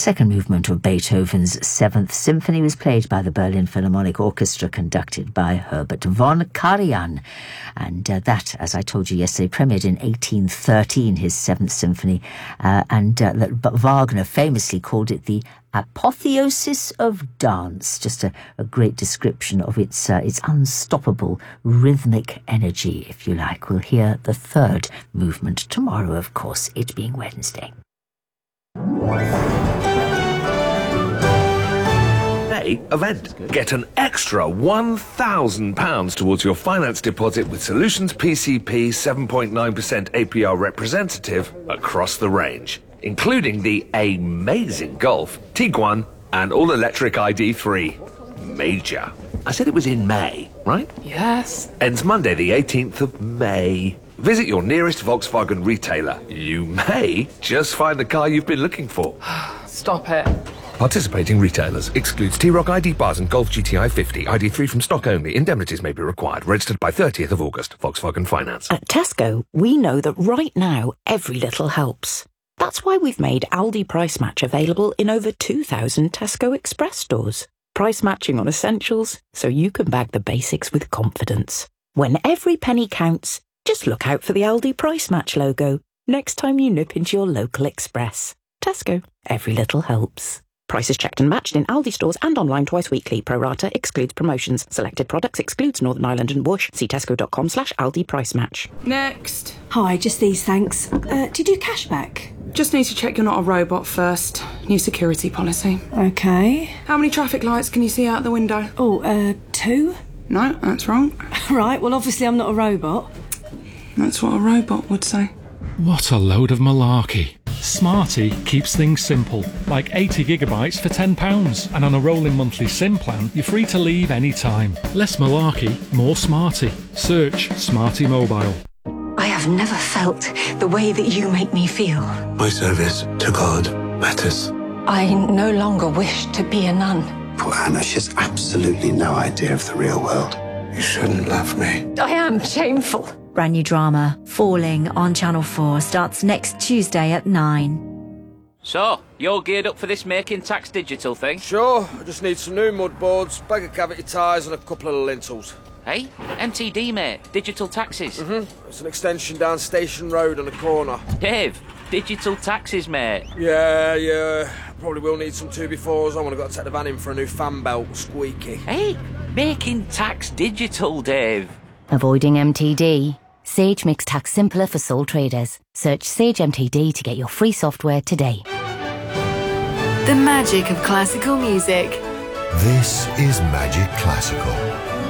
second movement of Beethoven's Seventh Symphony was played by the Berlin Philharmonic Orchestra, conducted by Herbert von Karajan. And that, as I told you yesterday, premiered in 1813, his Seventh Symphony, and Wagner famously called it the apotheosis of dance. Just a great description of its unstoppable rhythmic energy, if you like. We'll hear the third movement tomorrow, of course, it being Wednesday. Event. Get an extra £1,000 towards your finance deposit with Solutions PCP 7.9% APR representative across the range, including the amazing Golf, Tiguan and all-electric ID3. Major. I said it was in May, right? Yes. Ends Monday the 18th of May. Visit your nearest Volkswagen retailer. You may just find the car you've been looking for. Stop it. Participating retailers. Excludes T-Roc ID bars and Golf GTI 50. ID3 from stock only. Indemnities may be required. Registered by 30th of August. Volkswagen Finance. At Tesco, we know that right now, every little helps. That's why we've made Aldi Price Match available in over 2,000 Tesco Express stores. Price matching on essentials, so you can bag the basics with confidence. When every penny counts, just look out for the Aldi Price Match logo next time you nip into your local Express. Tesco, every little helps. Prices checked and matched in Aldi stores and online twice weekly. Pro rata excludes promotions. Selected products excludes Northern Ireland and Bush. See tesco.com/Aldi Price Match. Next. Hi, just these, thanks. Do you do cashback? Just need to check you're not a robot first. New security policy. Okay. How many traffic lights can you see out the window? 2? No, that's wrong. Right, well, obviously I'm not a robot. That's what a robot would say. What a load of malarkey. Smarty keeps things simple, like 80 gigabytes for £10, and on a rolling monthly SIM plan, you're free to leave any time. Less malarkey, more Smarty. Search Smarty Mobile. I have never felt the way that you make me feel. My service to God matters. I no longer wish to be a nun. Poor Anna, she has absolutely no idea of the real world. You shouldn't love me. I am shameful. Brand new drama, Falling, on Channel 4, starts next Tuesday at 9. So, you're geared up for this Making Tax Digital thing? Sure, I just need some new mud boards, bag of cavity tyres and a couple of lintels. Hey, MTD, mate. Digital taxes. It's an extension down Station Road on the corner. Dave, digital taxes, mate. Yeah. Probably will need some 2x4s. I want to go take the van in for a new fan belt, squeaky. Hey, Making Tax Digital, Dave. Avoiding MTD. Sage makes tax simpler for sole traders. Search Sage MTD to get your free software today. The magic of classical music. This is Magic Classical.